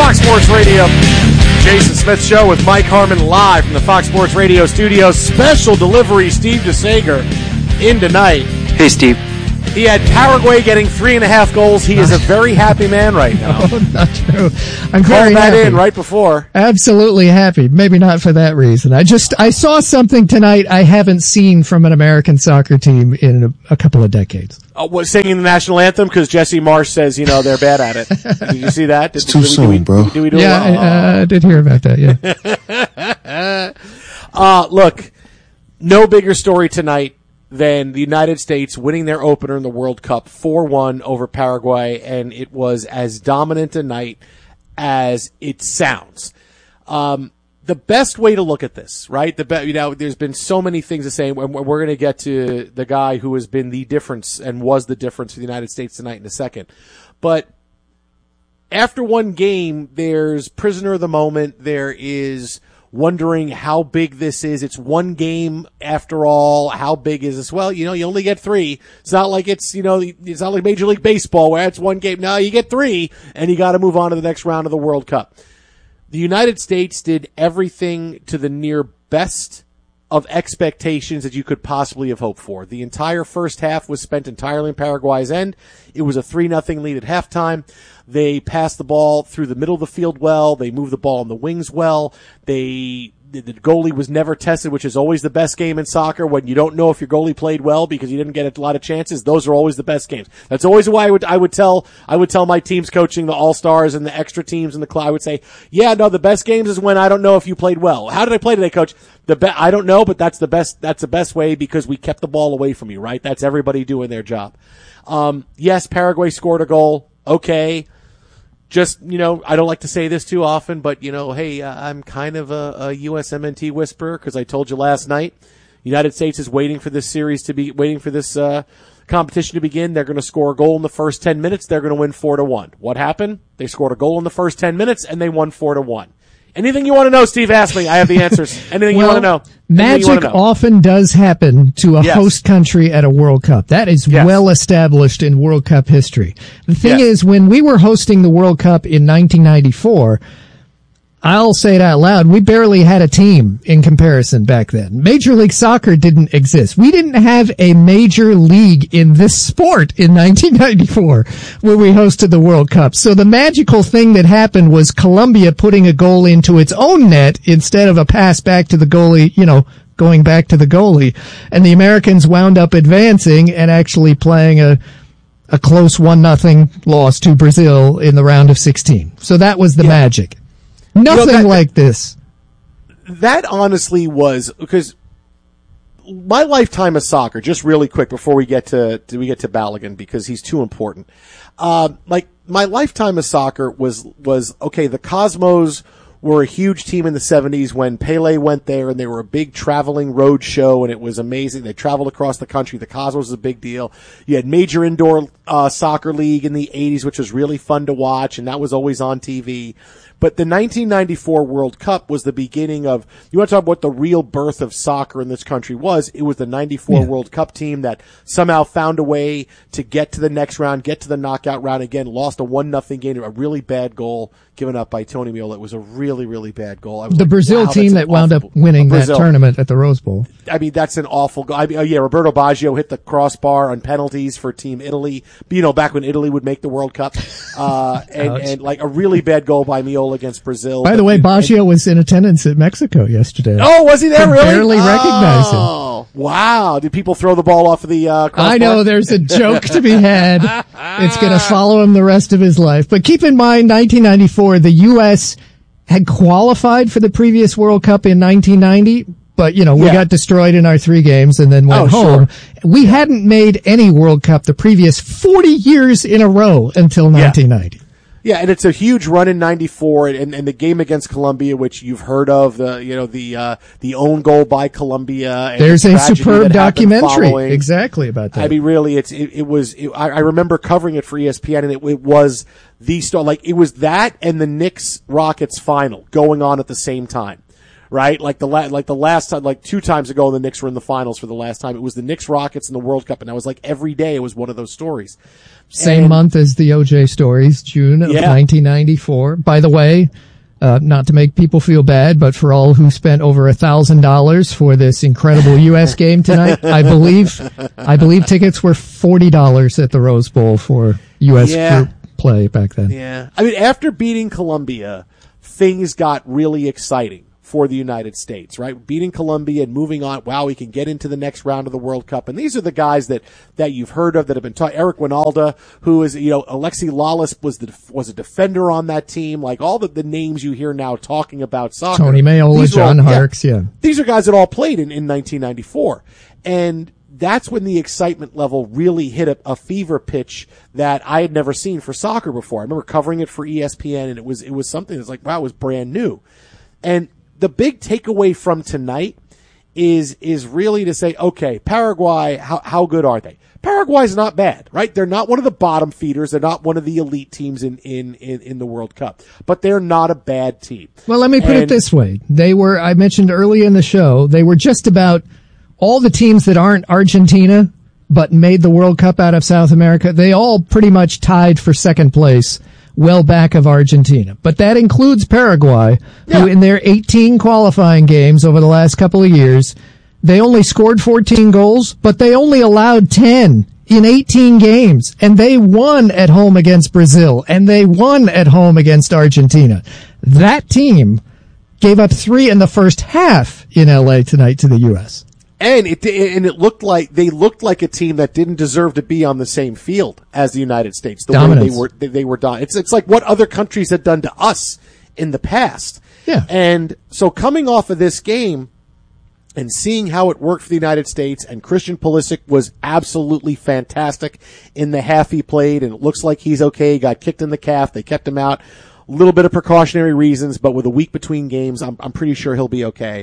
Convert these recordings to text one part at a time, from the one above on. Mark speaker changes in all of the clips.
Speaker 1: Fox Sports Radio. Jason Smith Show with Mike Harmon live from the Fox Sports Radio studios. Special delivery, Steve DeSager in tonight.
Speaker 2: Hey, Steve.
Speaker 1: He had Paraguay getting 3.5 goals. He is a very happy man right now.
Speaker 3: No, not true. I'm
Speaker 1: very
Speaker 3: happy.
Speaker 1: Called that in right before.
Speaker 3: Absolutely happy. Maybe not for that reason. I saw something tonight I haven't seen from an American soccer team in a couple of decades.
Speaker 1: Singing the national anthem because Jesse Marsh says, they're bad at it. Did you see that?
Speaker 4: It's too soon, bro.
Speaker 1: Do we do
Speaker 3: I did hear about that,
Speaker 1: yeah. Look, no bigger story tonight than the United States winning their opener in the World Cup 4-1 over Paraguay, and it was as dominant a night as it sounds. The best way to look at this, right? There's been so many things to say, and we're going to get to the guy who has been the difference and was the difference for the United States tonight in a second. But after one game, there's prisoner of the moment. There is wondering how big this is. It's one game after all. How big is this? Well, you only get 3. It's not like it's not like Major League Baseball where it's one game. No, you get 3 and you got to move on to the next round of the World Cup. The United States did everything to the near best of expectations that you could possibly have hoped for. The entire first half was spent entirely in Paraguay's end. It was a 3-0 lead at halftime. They passed the ball through the middle of the field well. They moved the ball on the wings well. The goalie was never tested, which is always the best game in soccer when you don't know if your goalie played well because you didn't get a lot of chances. Those are always the best games. That's always why I would tell my teams coaching the all-stars and the extra teams in the club. I would say, the best games is when I don't know if you played well. How did I play today, coach? I don't know, but that's the best way because we kept the ball away from you, right? That's everybody doing their job. Yes, Paraguay scored a goal. Okay. Just, I don't like to say this too often, but, hey, I'm kind of a USMNT whisperer because I told you last night, United States is waiting for this competition to begin. They're going to score a goal in the first 10 minutes. They're going to win 4-1. What happened? They scored a goal in the first 10 minutes and they won 4-1. Anything you want to know, Steve, ask me. I have the answers. Anything you want to know.
Speaker 3: Magic often does happen to a host country at a World Cup. That is well established in World Cup history. The thing is, when we were hosting the World Cup in 1994, I'll say it out loud, we barely had a team in comparison back then. Major League Soccer didn't exist. We didn't have a major league in this sport in 1994 when we hosted the World Cup. So the magical thing that happened was Colombia putting a goal into its own net instead of a pass back to the goalie, going back to the goalie. And the Americans wound up advancing and actually playing a close 1-0 loss to Brazil in the round of 16. So that was the magic. Nothing like this.
Speaker 1: That honestly was because my lifetime of soccer. Just really quick before we get to Balogun because he's too important. My lifetime of soccer was okay. The Cosmos were a huge team in the 70s when Pele went there, and they were a big traveling road show, and it was amazing. They traveled across the country. The Cosmos was a big deal. You had major indoor soccer league in the 80s, which was really fun to watch, and that was always on TV. But the 1994 World Cup was the beginning of, you want to talk about what the real birth of soccer in this country was. It was the 94 World Cup team that somehow found a way to get to the next round, get to the knockout round again, lost a 1-0 game, a really bad goal given up by Tony Meola. It was a really, really bad goal.
Speaker 3: The Brazil team that wound up winning that tournament at the Rose Bowl.
Speaker 1: I mean, that's an awful goal. Roberto Baggio hit the crossbar on penalties for Team Italy. Back when Italy would make the World Cup. And like a really bad goal by Meola against Brazil.
Speaker 3: By the way, Baggio was in attendance at Mexico yesterday.
Speaker 1: Oh, was he there really?
Speaker 3: Barely recognized him.
Speaker 1: Wow. Did people throw the ball off of the crossbar?
Speaker 3: I know there's a joke to be had. It's going to follow him the rest of his life. But keep in mind, 1994, the U.S. had qualified for the previous World Cup in 1990. But, we got destroyed in our 3 games and then went home. Sure. We hadn't made any World Cup the previous 40 years in a row until 1990.
Speaker 1: Yeah, and it's a huge run in 94 and the game against Colombia, which you've heard of, the own goal by Colombia. And
Speaker 3: there's a superb documentary exactly about that.
Speaker 1: I mean, really, I remember covering it for ESPN and it was the star, like it was that and the Knicks Rockets final going on at the same time. right? Like the last time, like 2 times ago, the Knicks were in the finals for the last time. It was the Knicks Rockets in the World Cup, and I was like, every day it was one of those stories.
Speaker 3: Same month as the OJ stories, June of 1994. By the way, not to make people feel bad, but for all who spent over $1,000 for this incredible U.S. game tonight, I believe tickets were $40 at the Rose Bowl for U.S. group play back then.
Speaker 1: Yeah. I mean, after beating Colombia, things got really exciting for the United States, right? Beating Colombia and moving on. Wow, we can get into the next round of the World Cup. And these are the guys that you've heard of that have been taught. Eric Winalda, who is, Alexi Lawless was a defender on that team. Like all the names you hear now talking about soccer.
Speaker 3: Tony Mayola, John Harkes,
Speaker 1: These are guys that all played in 1994. And that's when the excitement level really hit a fever pitch that I had never seen for soccer before. I remember covering it for ESPN, and it was something that's like, wow, it was brand new. And the big takeaway from tonight is really to say, okay, Paraguay, how good are they? Paraguay's not bad, right? They're not one of the bottom feeders. They're not one of the elite teams in the World Cup, but they're not a bad team.
Speaker 3: Well, let me put it this way. I mentioned earlier in the show, they were just about all the teams that aren't Argentina, but made the World Cup out of South America. They all pretty much tied for second place, well back of Argentina. But that includes Paraguay, who in their 18 qualifying games over the last couple of years, they only scored 14 goals, but they only allowed 10 in 18 games. And they won at home against Brazil, and they won at home against Argentina. That team gave up 3 in the first half in LA tonight to the U.S.
Speaker 1: And it looked like they looked like a team that didn't deserve to be on the same field as the United States. The
Speaker 3: Dominance.
Speaker 1: way they were done. It's like what other countries had done to us in the past.
Speaker 3: Yeah.
Speaker 1: And so coming off of this game and seeing how it worked for the United States, and Christian Pulisic was absolutely fantastic in the half he played, and it looks like he's okay. He got kicked in the calf. They kept him out. A little bit of precautionary reasons, but with a week between games, I'm pretty sure he'll be okay.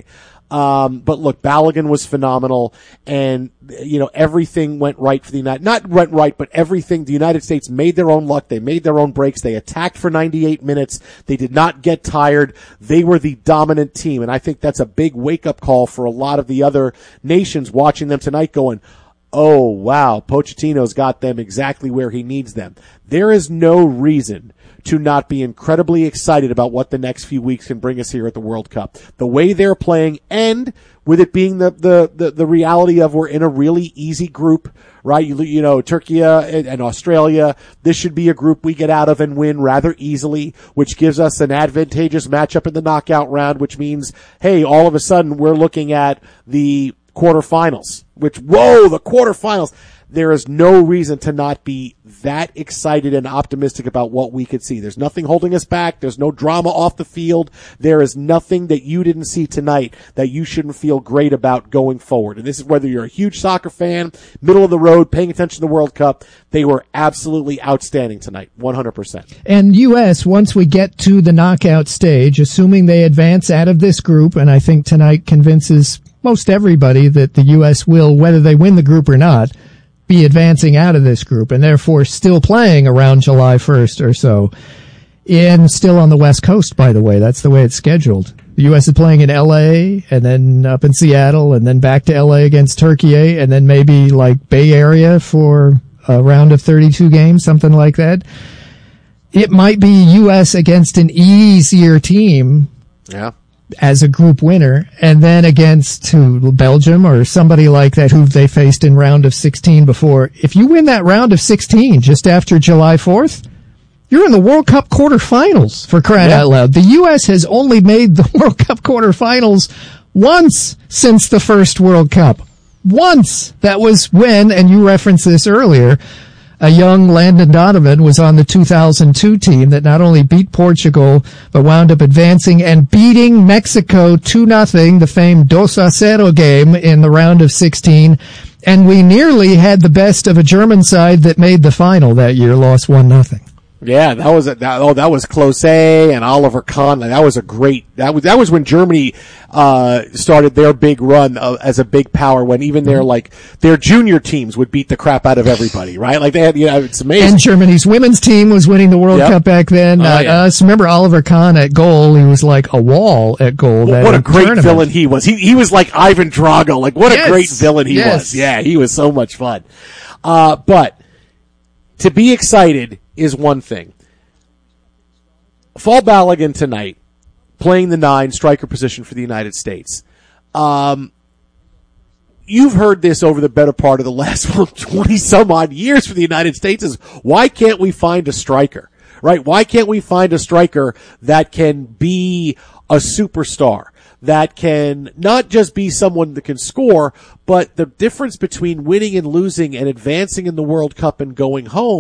Speaker 1: But look, Balogun was phenomenal, and everything went right for the not went right, but everything. The United States made their own luck. They made their own breaks. They attacked for 98 minutes. They did not get tired. They were the dominant team, and I think that's a big wake-up call for a lot of the other nations watching them tonight, going, oh wow, Pochettino's got them exactly where he needs them. There is no reason to not be incredibly excited about what the next few weeks can bring us here at the World Cup. The way they're playing, and with it being the reality of we're in a really easy group, right? Turkey and Australia, this should be a group we get out of and win rather easily, which gives us an advantageous matchup in the knockout round, which means, hey, all of a sudden we're looking at the quarterfinals, the quarterfinals. There is no reason to not be that excited and optimistic about what we could see. There's nothing holding us back. There's no drama off the field. There is nothing that you didn't see tonight that you shouldn't feel great about going forward. And this is whether you're a huge soccer fan, middle of the road, paying attention to the World Cup. They were absolutely outstanding tonight, 100%.
Speaker 3: And U.S., once we get to the knockout stage, assuming they advance out of this group, and I think tonight convinces most everybody that the U.S. will, whether they win the group or not, be advancing out of this group, and therefore still playing around July 1st or so. And still on the West Coast, by the way. That's the way it's scheduled. The U.S. is playing in L.A., and then up in Seattle, and then back to L.A. against Turkey, and then maybe like Bay Area for a round of 32 games, something like that. It might be U.S. against an easier team.
Speaker 1: Yeah.
Speaker 3: As a group winner, and then against Belgium or somebody like that who they faced in round of 16 before. If you win that round of 16 just after July 4th, you're in the World Cup quarterfinals, for crying out loud. The U.S. has only made the World Cup quarterfinals once since the first World Cup. Once. That was when, and you referenced this earlier, a young Landon Donovan was on the 2002 team that not only beat Portugal, but wound up advancing and beating Mexico 2-0, the famed 2-0 game in the round of 16. And we nearly had the best of a German side that made the final that year, lost 1-0.
Speaker 1: Yeah, that was Klose and Oliver Kahn. That was a great. That was when Germany started their big run as a big power. When even their junior teams would beat the crap out of everybody, right? Like they had, it's amazing.
Speaker 3: And Germany's women's team was winning the World Cup back then. Remember Oliver Kahn at goal? He was like a wall at goal.
Speaker 1: What a great villain he was. He was like Ivan Drago. Like what a great villain he was. Yeah, he was so much fun. But to be excited is one thing. Fall Balogun tonight, playing the 9 striker position for the United States. You've heard this over the better part of the last 20 some odd years for the United States is why can't we find a striker, right? Why can't we find a striker that can be a superstar? That can not just be someone that can score, but the difference between winning and losing and advancing in the World Cup and going home